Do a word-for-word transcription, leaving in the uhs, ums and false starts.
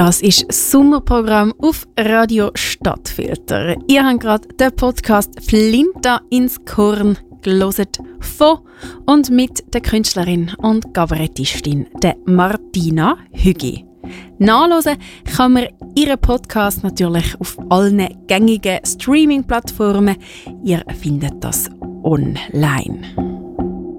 Das ist das Sommerprogramm auf Radio Stadtfilter. Ihr habt gerade den Podcast «Flinter ins Korn» gehört von und mit der Künstlerin und Kabarettistin der Martina Hügi. Nachhören kann man ihren Podcast natürlich auf allen gängigen Streaming-Plattformen. Ihr findet das online.